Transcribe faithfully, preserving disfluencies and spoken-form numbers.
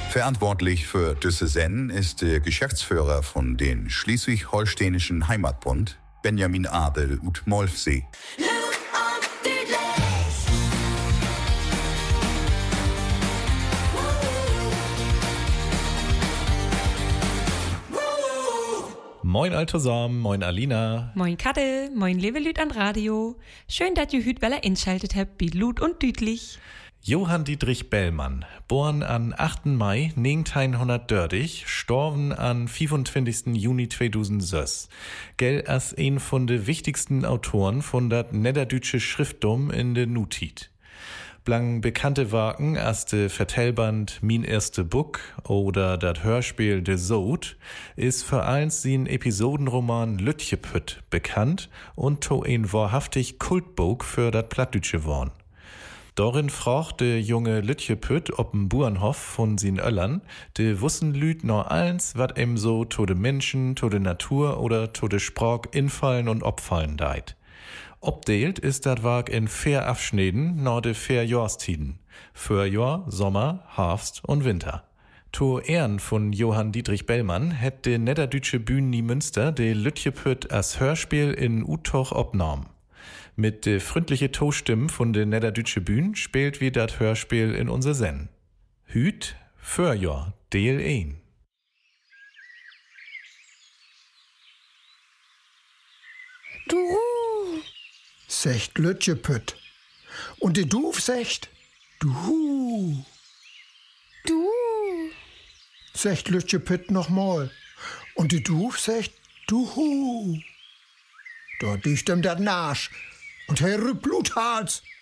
Verantwortlich für diese Sendung ist der Geschäftsführer von den Schleswig-Holsteinischen Heimatbund, Benjamin Adel ut Molfsee. Moin Altosam, moin Alina. Moin Kadel, moin liebe Lüd an Radio. Schön, dass ihr hüt Bella inschaltet habt, wie Lud und Düdlich. Johann Dietrich Bellmann, geboren an achten Mai neunzehnhundertdreißig, storben an fünfundzwanzigsten Juni zweitausendsechs. Gell als ein von de wichtigsten Autoren von dat niederdeutsche Schrifttum in de Nutit. Blang bekannte Waken als de Vertellband Min erste Buch oder dat Hörspiel De Sod ist vor allem sein Episodenroman Lütjepütt bekannt und to ein wahrhaftig Kultbuch für dat Plattdütsche worn. Dorin fragt de junge Lütjepütt ob'n Burenhof von sin Öllern, de wussen Lüd nur eins, wat em so to de Menschen, to de Natur oder to de Sprach infallen und opfallen deit. Obdeelt ist dat Werk in vier Abschnitten nur de vier Jahrstiden. Frühjahr, Sommer, Herbst und Winter. To Ehren von Johann Dietrich Bellmann hätt de niederdeutsche Bühne Münster de Lütjepütt als Hörspiel in Utoch obnorm. Mit de freundliche Tostimme von de niederdeutsche Bühne spielt wie dat Hörspiel in unser Sen. Hüt, Frühjahr, Deel ein. Du secht Lütjepütt. Und die Duf secht Du. Du. Secht Lütjepütt nochmal. Und die Duf secht Du. Da dicht ihm dat Narsch. Und Herr Bluthals.